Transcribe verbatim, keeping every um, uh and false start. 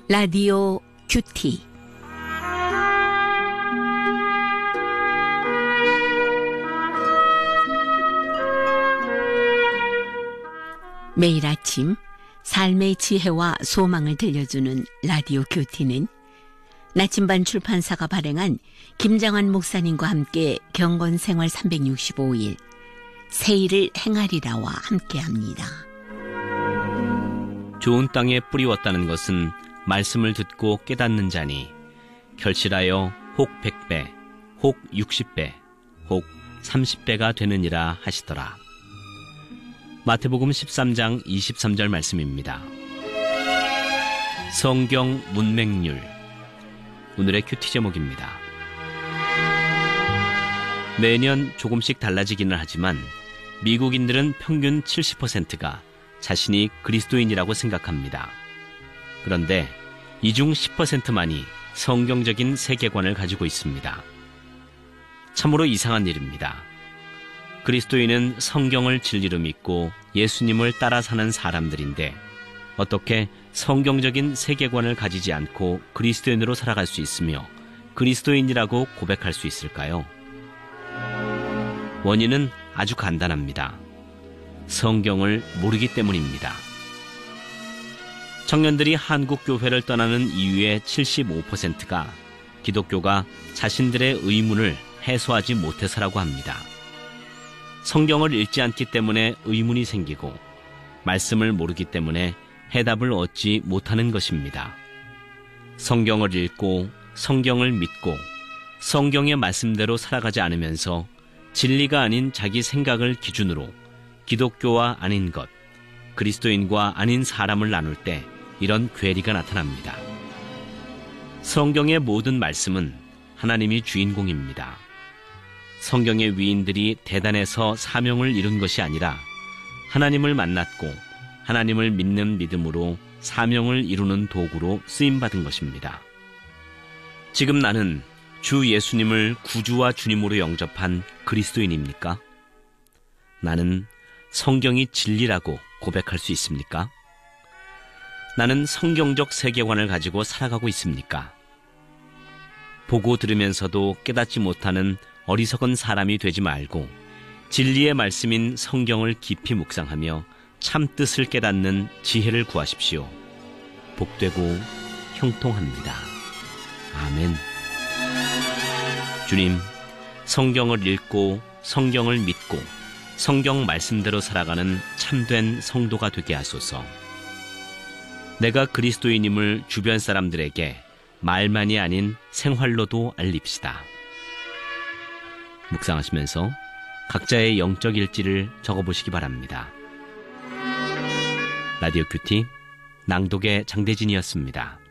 라디오 큐티. 매일 아침 삶의 지혜와 소망을 들려주는 라디오 큐티는 나침반 출판사가 발행한 김장환 목사님과 함께 경건생활 삼백육십오 일 새일을 행하리라와 함께합니다. 좋은 땅에 뿌리웠다는 것은 말씀을 듣고 깨닫는 자니 결실하여 혹 백 배, 혹 육십 배, 혹 삼십 배가 되느니라 하시더라. 마태복음 십삼 장 이십삼 절 말씀입니다. 성경 문맹률, 오늘의 큐티 제목입니다. 매년 조금씩 달라지기는 하지만 미국인들은 평균 칠십 퍼센트가 자신이 그리스도인이라고 생각합니다. 그런데 이 중 십 퍼센트만이 성경적인 세계관을 가지고 있습니다. 참으로 이상한 일입니다. 그리스도인은 성경을 진리로 믿고 예수님을 따라 사는 사람들인데 어떻게 성경적인 세계관을 가지지 않고 그리스도인으로 살아갈 수 있으며 그리스도인이라고 고백할 수 있을까요? 원인은 아주 간단합니다. 성경을 모르기 때문입니다. 청년들이 한국 교회를 떠나는 이유의 칠십오 퍼센트가 기독교가 자신들의 의문을 해소하지 못해서라고 합니다. 성경을 읽지 않기 때문에 의문이 생기고 말씀을 모르기 때문에 해답을 얻지 못하는 것입니다. 성경을 읽고 성경을 믿고 성경의 말씀대로 살아가지 않으면서 진리가 아닌 자기 생각을 기준으로 기독교와 아닌 것, 그리스도인과 아닌 사람을 나눌 때 이런 괴리가 나타납니다. 성경의 모든 말씀은 하나님이 주인공입니다. 성경의 위인들이 대단해서 사명을 이룬 것이 아니라 하나님을 만났고 하나님을 믿는 믿음으로 사명을 이루는 도구로 쓰임받은 것입니다. 지금 나는 주 예수님을 구주와 주님으로 영접한 그리스도인입니까? 나는 성경이 진리라고 고백할 수 있습니까? 나는 성경적 세계관을 가지고 살아가고 있습니까? 보고 들으면서도 깨닫지 못하는 어리석은 사람이 되지 말고 진리의 말씀인 성경을 깊이 묵상하며 참 뜻을 깨닫는 지혜를 구하십시오. 복되고 형통합니다. 아멘. 주님, 성경을 읽고 성경을 믿고 성경 말씀대로 살아가는 참된 성도가 되게 하소서. 내가 그리스도인임을 주변 사람들에게 말만이 아닌 생활로도 알립시다. 묵상하시면서 각자의 영적 일지를 적어보시기 바랍니다. 라디오 큐티 낭독의 장대진이었습니다.